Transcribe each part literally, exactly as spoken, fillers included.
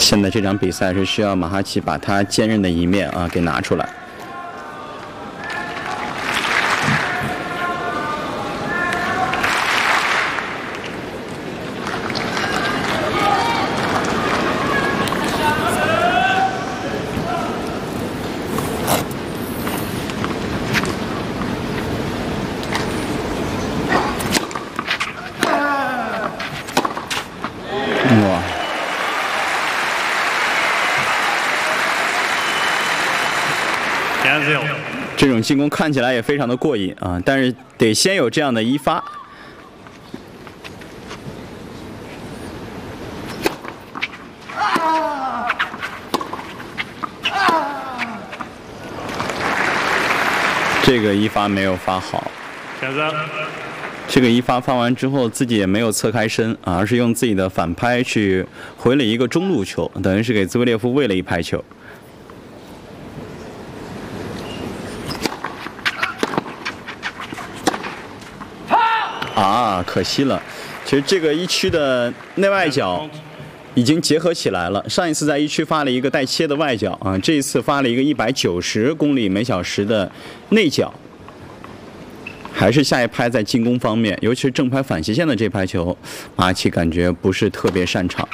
现在这场比赛是需要马哈奇把他坚韧的一面啊给拿出来。哇！这种进攻看起来也非常的过瘾啊，但是得先有这样的一发。这个一发没有发好。这个一发发完之后，自己也没有侧开身啊，而是用自己的反拍去回了一个中路球，等于是给兹维列夫喂了一拍球。啊，可惜了。其实这个一区的内外角已经结合起来了。上一次在一区发了一个带切的外角啊，这一次发了一个一百九十公里每小时的内角。还是下一拍在进攻方面，尤其是正拍反斜线的这拍球，马哈奇感觉不是特别擅长。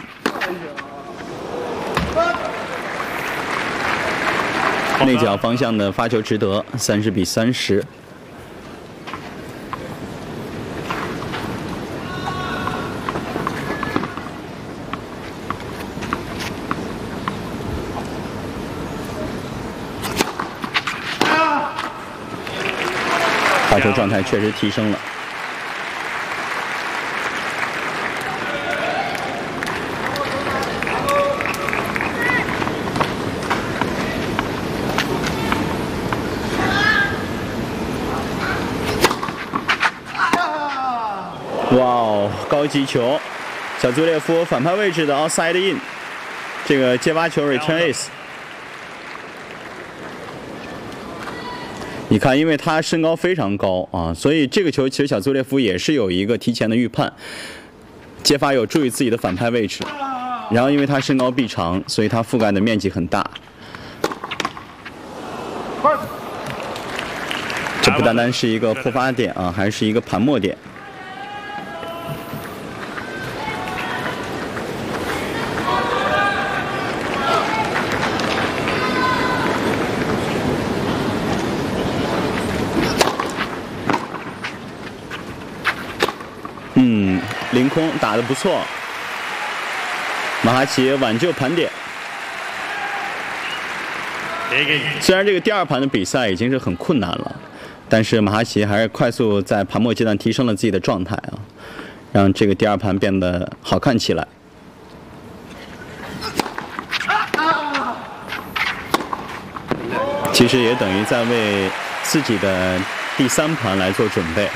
内角方向的发球值得，三十比三十。发球状态确实提升了。哇哦，高级球！小兹维列夫反拍位置的 outside in， 这个接发球 return ace。你看，因为他身高非常高啊，所以这个球其实小兹维列夫也是有一个提前的预判，接发有助于自己的反拍位置。然后因为他身高臂长，所以他覆盖的面积很大。这不单单是一个破发点啊，还是一个盘末点。嗯，凌空打得不错，马哈奇挽救盘点。虽然这个第二盘的比赛已经是很困难了，但是马哈奇还是快速在盘末阶段提升了自己的状态啊，让这个第二盘变得好看起来。其实也等于在为自己的第三盘来做准备。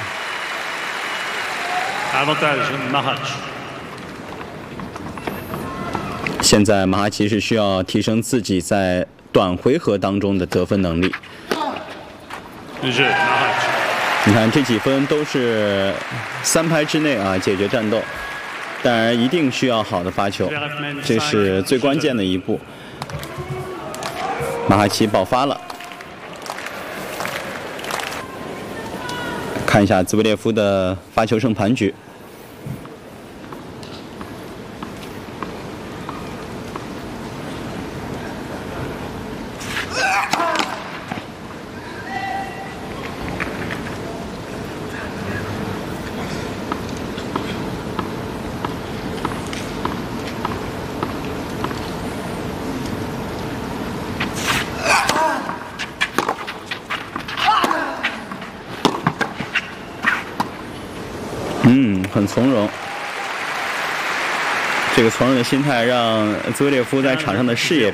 现在马哈奇是需要提升自己在短回合当中的得分能力。你看这几分都是三拍之内啊解决战斗，当然一定需要好的发球，这是最关键的一步。马哈奇爆发了，看一下兹维列夫的发球胜盘局。嗯，很从容。这个从容的心态让兹维列夫在场上的视野